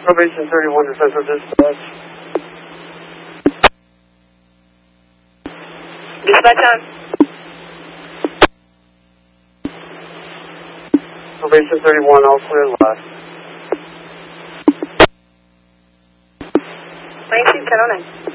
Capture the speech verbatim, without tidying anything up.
Probation thirty-one to Central Dispatch. Dispatch on. Probation thirty-one, all clear left. twenty-two ten oh nine.